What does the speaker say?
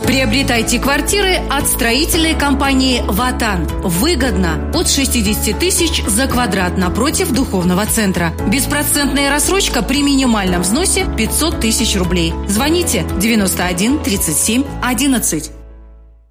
Приобретайте квартиры от строительной компании «Ватан». Выгодно от 60 тысяч за квадрат напротив духовного центра. Беспроцентная рассрочка при минимальном взносе 500 тысяч рублей. Звоните 91 37 11.